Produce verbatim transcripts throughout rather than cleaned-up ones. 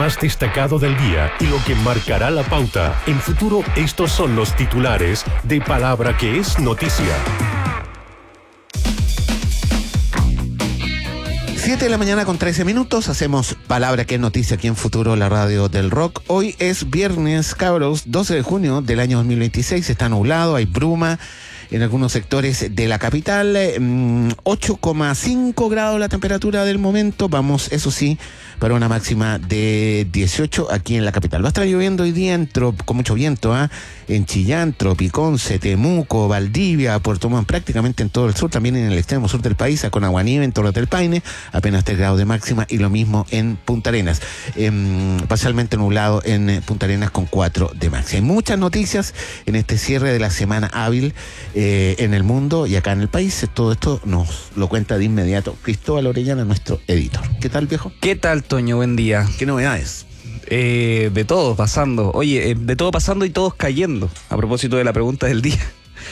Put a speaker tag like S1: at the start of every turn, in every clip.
S1: más destacado del día y lo que marcará la pauta. En Futuro, estos son los titulares de Palabra que es noticia.
S2: siete de la mañana con trece minutos, hacemos Palabra que es noticia aquí en Futuro, la radio del rock. Hoy es viernes, cabros, doce de junio del año dos mil veintiséis, está nublado, hay bruma en algunos sectores de la capital, ocho coma cinco grados la temperatura del momento, vamos, eso sí, para una máxima de dieciocho aquí en la capital. Va a estar lloviendo hoy día en trop, con mucho viento, ¿eh? en Chillán, Tropiconce, Temuco, Valdivia, Puerto Montt, prácticamente en todo el sur, también en el extremo sur del país, con Aguanieve, en Torres del Paine, apenas tres grados de máxima, y lo mismo en Punta Arenas, eh, parcialmente nublado en Punta Arenas con cuatro de máxima. Hay muchas noticias en este cierre de la semana hábil eh, en el mundo y acá en el país. Todo esto nos lo cuenta de inmediato Cristóbal Orellana, nuestro editor. ¿Qué tal, viejo?
S3: ¿Qué tal, Toño? Buen día.
S2: ¿Qué novedades?
S3: Eh, de todo pasando. Oye, eh, de todo pasando y todos cayendo. A propósito de la pregunta del día.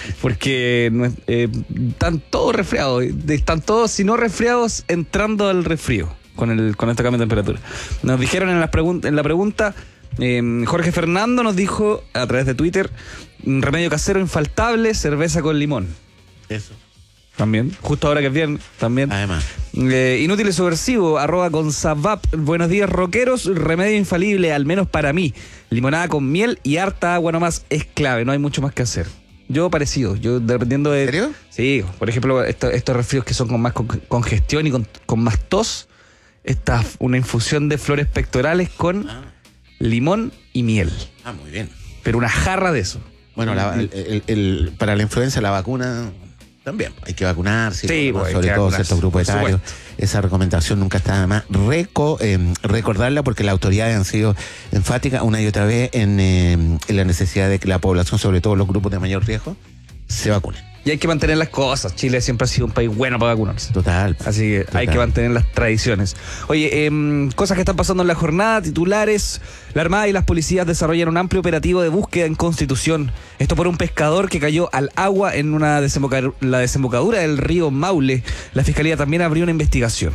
S3: Porque eh, están todos resfriados. Están todos, si no resfriados, entrando al resfrío con el con este cambio de temperatura. Nos dijeron en la, pregun- en la pregunta, eh, Jorge Fernando nos dijo a través de Twitter, un remedio casero infaltable, cerveza con limón.
S2: Eso.
S3: También, justo ahora que es viernes, también.
S2: Además.
S3: Eh, inútil y subversivo, arroba con Zabap. Buenos días, rockeros. Remedio infalible, al menos para mí. Limonada con miel y harta agua nomás es clave, no hay mucho más que hacer. Yo parecido, yo dependiendo de...
S2: ¿En serio?
S3: Sí, por ejemplo, esto, estos resfríos que son con más con, congestión y con, con más tos, esta una infusión de flores pectorales con ah. limón y miel.
S2: Ah, muy bien.
S3: Pero una jarra de eso.
S2: Bueno, la, el, el, el, para la influenza, la vacuna... También hay que vacunarse,
S3: sí,
S2: bueno,
S3: pues,
S2: sobre todo ciertos grupos etarios. Esa recomendación nunca está de más Reco, eh, recordarla, porque las autoridades han sido enfáticas una y otra vez en, eh, en la necesidad de que la población, sobre todo los grupos de mayor riesgo, se vacunen.
S3: Y hay que mantener las cosas. Chile siempre ha sido un país bueno para vacunarse.
S2: Total.
S3: Así que
S2: total.
S3: Hay que mantener las tradiciones. Oye, eh, cosas que están pasando en la jornada, titulares. La Armada y las policías desarrollan un amplio operativo de búsqueda en Constitución. Esto por un pescador que cayó al agua en una desemboca- la desembocadura del río Maule. La Fiscalía también abrió una investigación.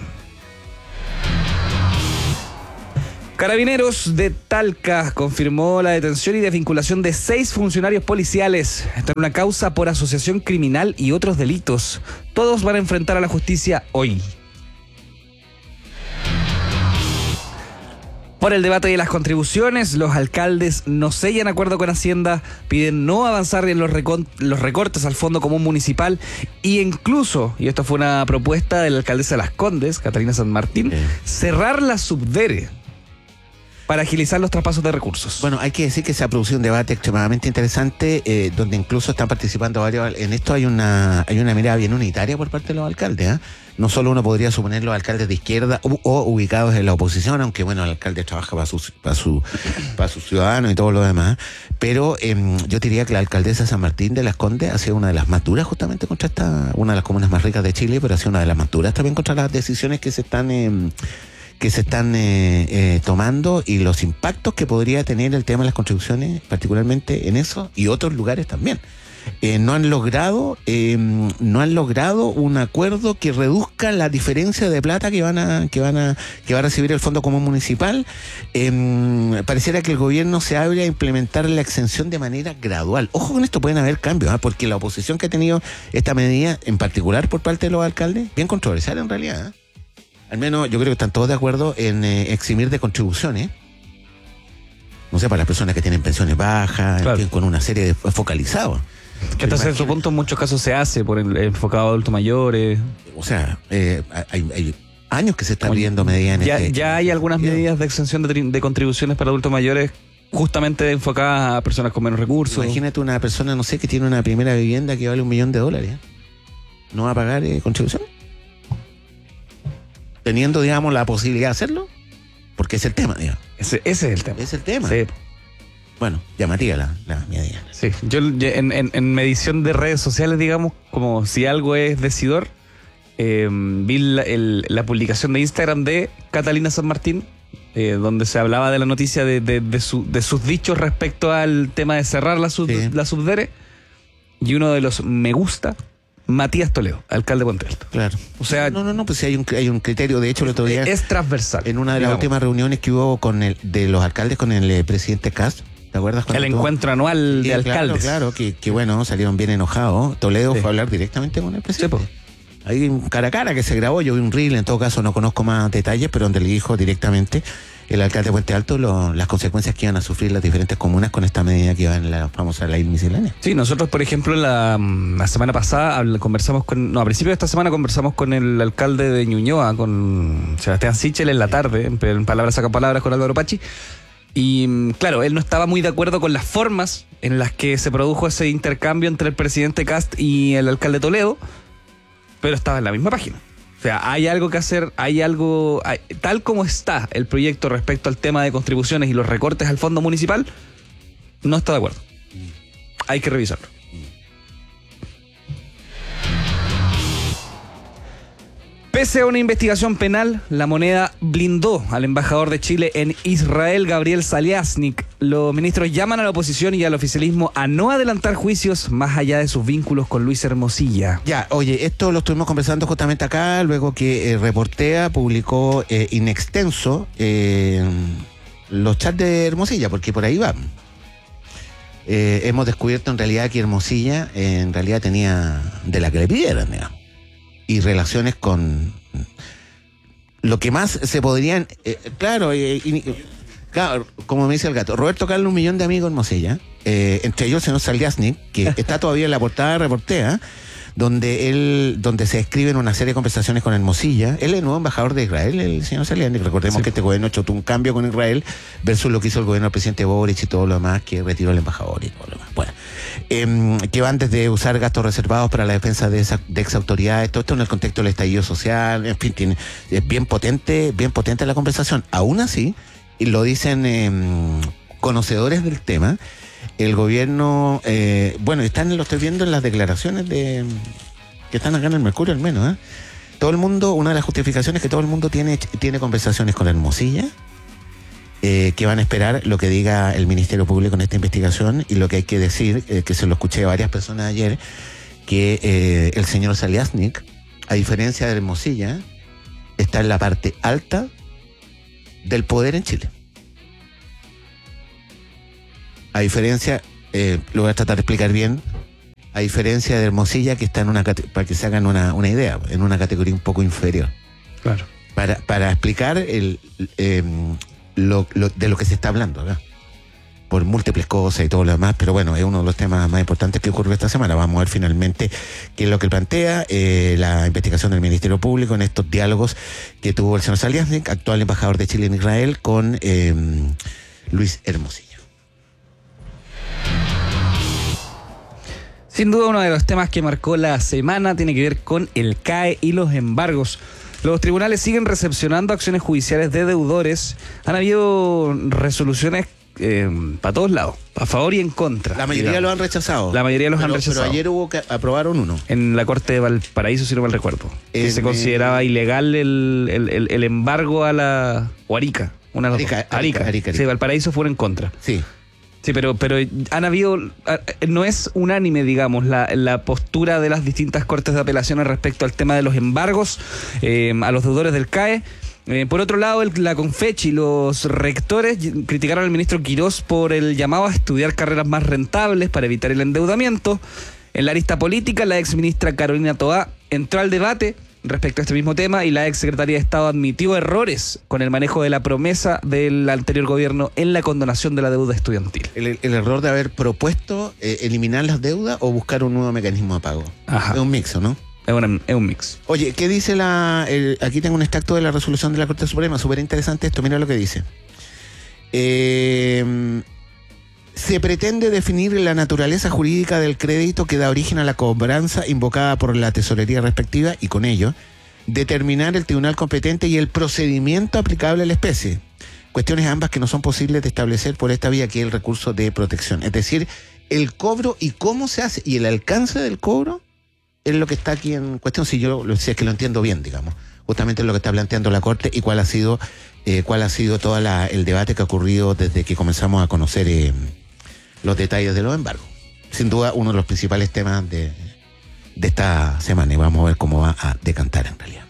S3: Carabineros de Talca confirmó la detención y desvinculación de seis funcionarios policiales. Está en una causa por asociación criminal y otros delitos. Todos van a enfrentar a la justicia hoy. Por el debate de las contribuciones, los alcaldes no sellan acuerdo con Hacienda, piden no avanzar en los, recon- los recortes al Fondo Común Municipal e incluso, y esto fue una propuesta de la alcaldesa de Las Condes, Catalina San Martín, sí. cerrar la Subdere para agilizar los traspasos de recursos.
S2: Bueno, hay que decir que se ha producido un debate extremadamente interesante, eh, donde incluso están participando varios. En esto hay una hay una mirada bien unitaria por parte de los alcaldes, ¿eh? No solo uno podría suponer los alcaldes de izquierda o, o ubicados en la oposición, aunque bueno, el alcalde trabaja para sus para su, para sus ciudadanos y todo lo demás, pero eh, yo diría que la alcaldesa San Martín de Las Condes ha sido una de las más duras justamente contra esta, una de las comunas más ricas de Chile, pero ha sido una de las más duras también contra las decisiones que se están... Eh, que se están eh, eh, tomando y los impactos que podría tener el tema de las contribuciones, particularmente en eso y otros lugares también. Eh, no han logrado eh, no han logrado un acuerdo que reduzca la diferencia de plata que van a que van a que va a recibir el Fondo Común Municipal. Eh, pareciera que el gobierno se abre a implementar la exención de manera gradual. Ojo con esto, pueden haber cambios, ¿eh? Porque la oposición que ha tenido esta medida, en particular por parte de los alcaldes, bien controversial en realidad, ¿eh? Al menos yo creo que están todos de acuerdo en eh, eximir de contribuciones. No sé, para las personas que tienen pensiones bajas, claro. en fin, con una serie de focalizados.
S3: Que hasta cierto punto en muchos casos se hace por el enfocado a adultos mayores.
S2: O sea, eh, hay, hay años que se están viendo medidas en
S3: ya,
S2: este,
S3: ya hay algunas
S2: ya.
S3: medidas de exención de, de contribuciones para adultos mayores justamente enfocadas a personas con menos recursos.
S2: Imagínate una persona, no sé, que tiene una primera vivienda que vale un millón de dólares. ¿No va a pagar eh, contribución? Teniendo, digamos, la posibilidad de hacerlo, porque es el tema, digamos.
S3: Ese, ese es el tema.
S2: Es el tema.
S3: Sí.
S2: Bueno, llamaría la, la medida.
S3: Sí, yo en, en, en medición de redes sociales, digamos, como si algo es decidor, eh, vi la, el, la publicación de Instagram de Catalina San Martín, eh, donde se hablaba de la noticia de, de, de, su, de sus dichos respecto al tema de cerrar la, sub,
S2: sí.
S3: la Subdere, y uno de los me gusta Matías Toledo, alcalde de Puente Alto.
S2: Claro.
S3: O sea,
S2: no, no, no, pues sí hay un, hay un criterio. De hecho, el otro día,
S3: es transversal.
S2: en una de las
S3: digamos.
S2: últimas reuniones que hubo con el de los alcaldes con el eh, presidente Cast, ¿te acuerdas?
S3: El
S2: tuvo?
S3: encuentro anual
S2: Sí,
S3: de alcaldes.
S2: Claro, claro, que, que bueno, salieron bien enojados. Toledo
S3: Sí.
S2: fue a hablar directamente con el presidente.
S3: Sí,
S2: Ahí un cara a cara que se grabó, yo vi un reel, en todo caso no conozco más detalles, pero donde le dijo directamente el alcalde de Puente Alto lo, las consecuencias que iban a sufrir las diferentes comunas con esta medida que iba en la famosa ley miscelánea.
S3: Sí, nosotros, por ejemplo, la, la semana pasada habl- conversamos con, no, a principio de esta semana conversamos con el alcalde de Ñuñoa, con Sebastián Sichel en la tarde, en, en palabras saca palabras con Álvaro Pachi. Y claro, él no estaba muy de acuerdo con las formas en las que se produjo ese intercambio entre el presidente Cast y el alcalde Toledo, pero estaba en la misma página. O sea, hay algo que hacer, hay algo, hay, tal como está el proyecto respecto al tema de contribuciones y los recortes al fondo municipal, no está de acuerdo. Hay que revisarlo. Pese a una investigación penal, La Moneda blindó al embajador de Chile en Israel, Gabriel Saliasnik. Los ministros llaman a la oposición y al oficialismo a no adelantar juicios más allá de sus vínculos con Luis Hermosilla.
S2: Ya, oye, esto lo estuvimos conversando justamente acá, luego que eh, Reportea publicó eh, in extenso eh, los chats de Hermosilla, porque por ahí va. Eh, hemos descubierto en realidad que Hermosilla eh, en realidad tenía de la que le pidieran, digamos, y relaciones con lo que más se podrían, eh, claro, eh, y, claro, como me dice el gato, Roberto Carlos, un millón de amigos en Hermosilla, eh, entre ellos el señor Saliasnik, que está todavía en la portada de Reportea, donde él, donde se describen una serie de conversaciones con Hermosilla. Él es el nuevo embajador de Israel, el señor Saliasnik. Recordemos sí. que este gobierno ha hecho un cambio con Israel versus lo que hizo el gobierno del presidente Boric y todo lo demás, que retiró el embajador y todo lo demás. Bueno, eh, que van desde usar gastos reservados para la defensa de, esa, de ex autoridades, todo esto en el contexto del estallido social, en fin, tiene, es bien potente, bien potente la conversación. Aún así, y lo dicen eh, conocedores del tema, el gobierno, eh, bueno, están, lo estoy viendo en las declaraciones de que están acá en el Mercurio al menos, ¿eh? Todo el mundo, una de las justificaciones es que todo el mundo tiene, tiene conversaciones con Hermosilla, eh, que van a esperar lo que diga el Ministerio Público en esta investigación, y lo que hay que decir, eh, que se lo escuché a varias personas ayer, que eh, el señor Saliasnik, a diferencia de Hermosilla, está en la parte alta del poder en Chile. A diferencia, eh, lo voy a tratar de explicar bien, a diferencia de Hermosilla, que está en una, para que se hagan una, una idea, en una categoría un poco inferior.
S3: Claro.
S2: Para, para explicar el, eh, lo, lo, de lo que se está hablando acá, por múltiples cosas y todo lo demás, pero bueno, es uno de los temas más importantes que ocurrió esta semana. Vamos a ver finalmente qué es lo que plantea eh, la investigación del Ministerio Público en estos diálogos que tuvo el señor Saliasnik, actual embajador de Chile en Israel, con eh, Luis Hermosilla.
S3: Sin duda uno de los temas que marcó la semana tiene que ver con el C A E y los embargos. Los tribunales siguen recepcionando acciones judiciales de deudores. Han habido resoluciones eh, para todos lados, a favor y en contra.
S2: La mayoría
S3: digamos.
S2: lo han rechazado.
S3: La mayoría los
S2: pero,
S3: han rechazado.
S2: Pero ayer hubo que aprobaron uno.
S3: En la Corte de Valparaíso, si no mal recuerdo. Que
S2: En,
S3: se consideraba
S2: eh,
S3: ilegal el, el, el, el embargo a la... o Arica. Una de las
S2: Arica,
S3: dos.
S2: Arica,
S3: Arica.
S2: Arica, Arica.
S3: Sí, Valparaíso fueron en contra.
S2: Sí.
S3: Sí, pero, pero han habido, no es unánime, digamos, la, la postura de las distintas cortes de apelaciones respecto al tema de los embargos eh, a los deudores del C A E. Eh, por otro lado, el, la Confechi y los rectores criticaron al ministro Quirós por el llamado a estudiar carreras más rentables para evitar el endeudamiento. En la arista política, la exministra Carolina Toá entró al debate respecto a este mismo tema y la ex secretaria de Estado admitió errores con el manejo de la promesa del anterior gobierno en la condonación de la deuda estudiantil.
S2: El, el error de haber propuesto eh, eliminar las deudas o buscar un nuevo mecanismo de pago.
S3: Ajá.
S2: Es un mix, ¿no?
S3: Es, una, es un mix.
S2: Oye, ¿qué dice la... El, aquí tengo un extracto de la resolución de la Corte Suprema, súper interesante esto, mira lo que dice. Eh... Se pretende definir la naturaleza jurídica del crédito que da origen a la cobranza invocada por la tesorería respectiva y con ello determinar el tribunal competente y el procedimiento aplicable a la especie. Cuestiones ambas que no son posibles de establecer por esta vía que es el recurso de protección. Es decir, el cobro y cómo se hace y el alcance del cobro es lo que está aquí en cuestión, si yo si es que lo entiendo bien, digamos. Justamente es lo que está planteando la Corte y cuál ha sido, eh, cuál ha sido todo el debate que ha ocurrido desde que comenzamos a conocer eh, los detalles de los embargos. Sin duda, uno de los principales temas de, de esta semana y vamos a ver cómo va a decantar en realidad.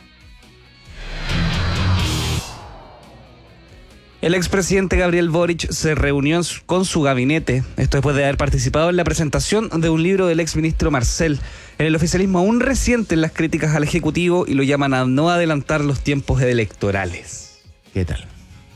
S3: El expresidente Gabriel Boric se reunió con su gabinete, esto después de haber participado en la presentación de un libro del exministro Marcel. En el oficialismo aún resienten las críticas al Ejecutivo y lo llaman a no adelantar los tiempos electorales.
S2: ¿Qué tal?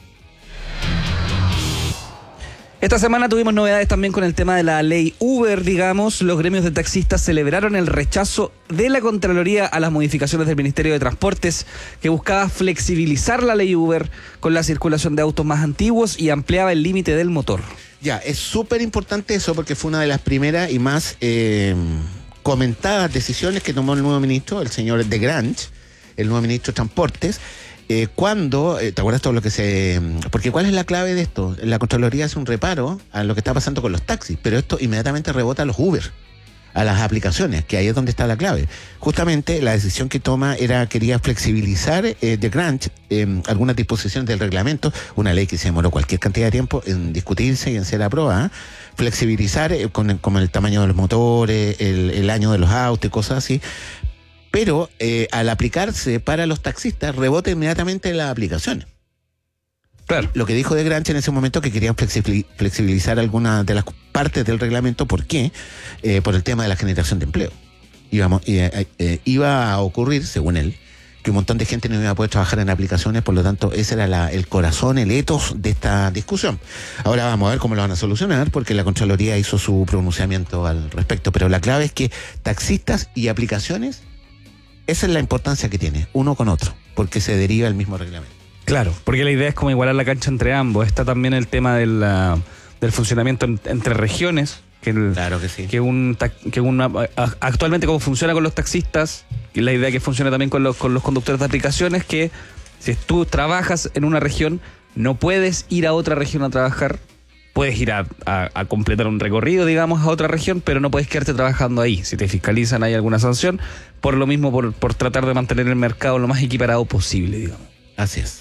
S3: Esta semana tuvimos novedades también con el tema de la ley Uber, digamos. Los gremios de taxistas celebraron el rechazo de la Contraloría a las modificaciones del Ministerio de Transportes, que buscaba flexibilizar la ley Uber con la circulación de autos más antiguos y ampliaba el límite del motor.
S2: Ya, es súper importante eso porque fue una de las primeras y más eh, comentadas decisiones que tomó el nuevo ministro, el señor de Grange, el nuevo ministro de Transportes. Eh, cuando, eh, ¿te acuerdas todo lo que se...? Porque ¿cuál es la clave de esto? La Contraloría hace un reparo a lo que está pasando con los taxis, pero esto inmediatamente rebota a los Uber, a las aplicaciones, que ahí es donde está la clave. Justamente la decisión que toma era, quería flexibilizar eh, de Grange eh, algunas disposiciones del reglamento, una ley que se demoró cualquier cantidad de tiempo en discutirse y en ser aprobada, flexibilizar eh, con, el, con el tamaño de los motores, el, el año de los autos y cosas así. Pero eh, al aplicarse para los taxistas, rebota inmediatamente las aplicaciones.
S3: Claro.
S2: Lo que dijo de Grange en ese momento que querían flexibilizar algunas de las partes del reglamento. ¿Por qué? Eh, por el tema de la generación de empleo. Íbamos, eh, eh, iba a ocurrir, según él, que un montón de gente no iba a poder trabajar en aplicaciones, por lo tanto, ese era la, el corazón, el ethos de esta discusión. Ahora vamos a ver cómo lo van a solucionar, porque la Contraloría hizo su pronunciamiento al respecto. Pero la clave es que taxistas y aplicaciones, esa es la importancia que tiene, uno con otro, porque se deriva el mismo reglamento.
S3: Claro, porque la idea es como igualar la cancha entre ambos. Está también el tema de la, del funcionamiento en, entre regiones. Que el,
S2: claro que sí.
S3: Que, un, que una, actualmente como funciona con los taxistas, y la idea que funcione también con los, con los conductores de aplicaciones, que si tú trabajas en una región, no puedes ir a otra región a trabajar. Puedes ir a, a, a completar un recorrido, digamos, a otra región, pero no puedes quedarte trabajando ahí. Si te fiscalizan, hay alguna sanción. Por lo mismo, por, por tratar de mantener el mercado lo más equiparado posible, digamos.
S2: Así es.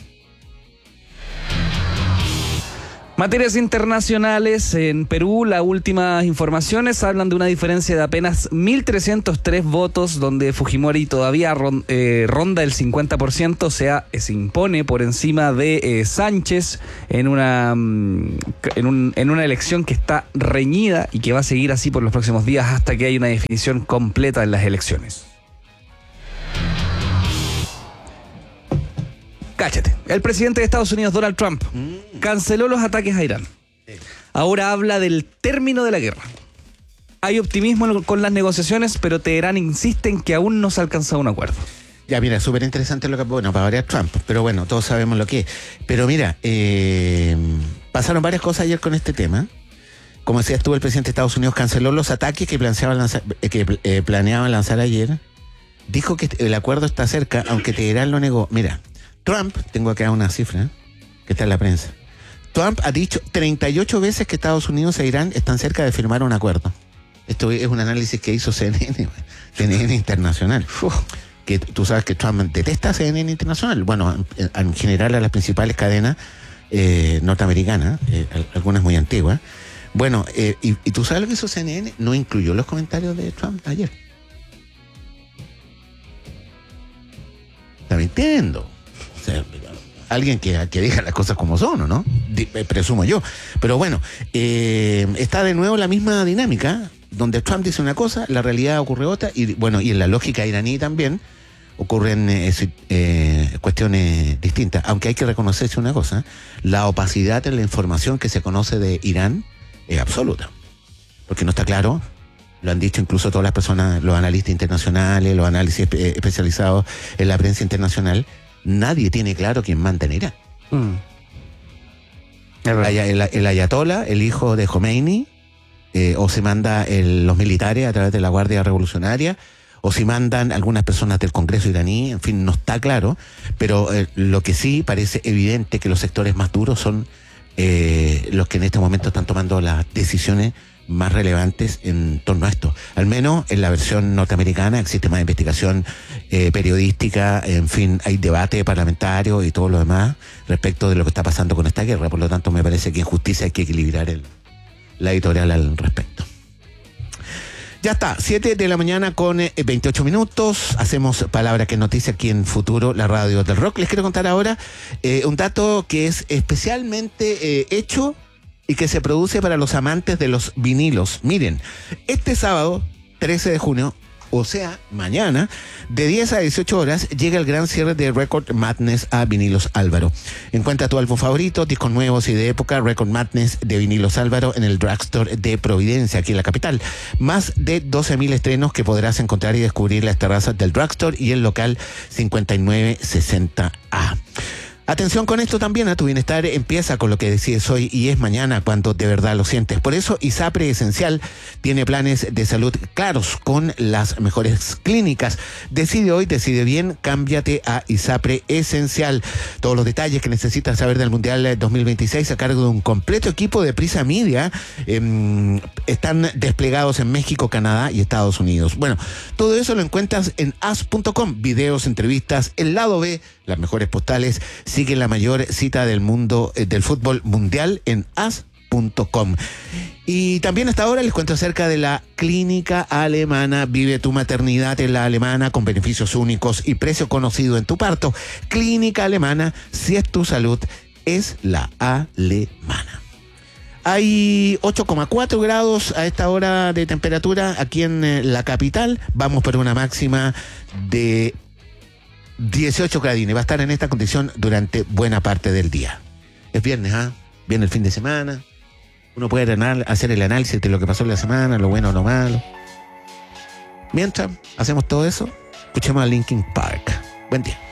S3: Materias internacionales. En Perú, las últimas informaciones hablan de una diferencia de apenas mil trescientos tres votos, donde Fujimori todavía ron, eh, ronda el cincuenta por ciento, o sea, se impone por encima de eh, Sánchez en una, en, un, en una elección que está reñida y que va a seguir así por los próximos días hasta que haya una definición completa en las elecciones. Cáchate, el presidente de Estados Unidos, Donald Trump, mm. canceló los ataques a Irán. Sí. Ahora habla del término de la guerra. Hay optimismo con las negociaciones, pero Teherán insiste en que aún no se ha alcanzado un acuerdo.
S2: Ya, mira, súper interesante lo que... Bueno, para variar Trump, pero bueno, todos sabemos lo que es. Pero mira, eh, pasaron varias cosas ayer con este tema. Como decías tú, el presidente de Estados Unidos canceló los ataques que planeaba lanzar, que, eh, planeaban lanzar ayer. Dijo que el acuerdo está cerca, aunque Teherán lo negó. Mira... Trump, tengo acá una cifra que está en la prensa. Trump ha dicho treinta y ocho veces que Estados Unidos e Irán están cerca de firmar un acuerdo. Esto es un análisis que hizo C N N, C N N Internacional. Uf, que tú sabes que Trump detesta C N N Internacional. Bueno, en, en general a las principales cadenas eh, norteamericanas, eh, algunas muy antiguas. Bueno, eh, y, y tú sabes lo que hizo C N N, no incluyó los comentarios de Trump ayer. Está mintiendo. O sea, alguien que, que diga las cosas como son, ¿no? De, presumo yo. Pero bueno, eh, está de nuevo la misma dinámica, donde Trump dice una cosa, la realidad ocurre otra, y bueno, y en la lógica iraní también ocurren eh, eh, cuestiones distintas. Aunque hay que reconocerse una cosa, la opacidad en la información que se conoce de Irán es absoluta. Porque no está claro, lo han dicho incluso todas las personas, los analistas internacionales, los análisis espe- especializados en la prensa internacional. Nadie tiene claro quién manda en Irán. Mm. El, el, el ayatollah, el hijo de Khomeini, eh, o se manda el, los militares a través de la Guardia Revolucionaria, o si mandan algunas personas del Congreso iraní, en fin, no está claro, pero eh, lo que sí parece evidente que los sectores más duros son eh, los que en este momento están tomando las decisiones más relevantes en torno a esto. Al menos en la versión norteamericana existe más investigación eh, periodística, en fin, hay debate parlamentario y todo lo demás respecto de lo que está pasando con esta guerra. Por lo tanto, me parece que en justicia hay que equilibrar el, la editorial al respecto. Ya está, siete de la mañana con eh, veintiocho minutos. Hacemos Palabra que es Noticia aquí en Futuro, la radio del rock. Les quiero contar ahora eh, un dato que es especialmente eh, hecho y que se produce para los amantes de los vinilos. Miren, este sábado, trece de junio, o sea, mañana, de diez a dieciocho horas, llega el gran cierre de Record Madness a Vinilos Álvaro. Encuentra tu álbum favorito, discos nuevos y de época, Record Madness de Vinilos Álvaro en el Drugstore de Providencia, aquí en la capital. Más de doce mil estrenos que podrás encontrar y descubrir las terrazas del Drugstore y el local cincuenta y nueve sesenta A. Atención con esto también, a tu bienestar empieza con lo que decides hoy y es mañana cuando de verdad lo sientes. Por eso ISAPRE Esencial tiene planes de salud claros con las mejores clínicas. Decide hoy, decide bien, cámbiate a ISAPRE Esencial. Todos los detalles que necesitas saber del Mundial dos mil veintiséis a cargo de un completo equipo de Prisa Media eh, están desplegados en México, Canadá y Estados Unidos. Bueno, todo eso lo encuentras en as punto com, videos, entrevistas, el lado B, las mejores postales. Sigue la mayor cita del mundo eh, del fútbol mundial en as punto com. Y también hasta ahora les cuento acerca de la Clínica Alemana. Vive tu maternidad en la Alemana con beneficios únicos y precio conocido en tu parto. Clínica Alemana, si es tu salud, es la alemana. Hay ocho coma cuatro grados a esta hora de temperatura aquí en eh, la capital. Vamos por una máxima de dieciocho gradines. Va a estar en esta condición durante buena parte del día. Es viernes, ¿ah? ¿eh? Viene el fin de semana. Uno puede hacer el análisis de lo que pasó en la semana, lo bueno o lo malo. Mientras hacemos todo eso, escuchemos a Linkin Park. Buen día.